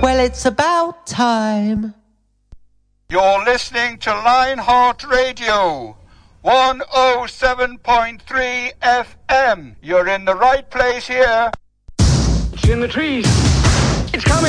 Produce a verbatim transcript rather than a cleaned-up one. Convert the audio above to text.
Well, it's about time. You're listening to Lionheart Radio, one oh seven point three F M. You're in the right place here. It's in the trees. It's coming.